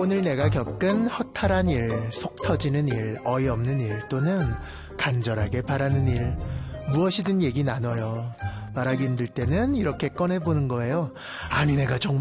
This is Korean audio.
오늘 내가 겪은 허탈한 일, 속 터지는 일, 어이없는 일 또는 간절하게 바라는 일 무엇이든 얘기 나눠요. 말하기 힘들 때는 이렇게 꺼내보는 거예요. 아니 내가 정말